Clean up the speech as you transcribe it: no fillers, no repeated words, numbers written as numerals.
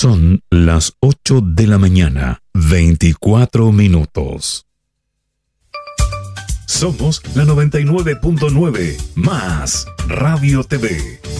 Son las 8 de la mañana, 24 minutos. Somos la 99.9 más Radio TV.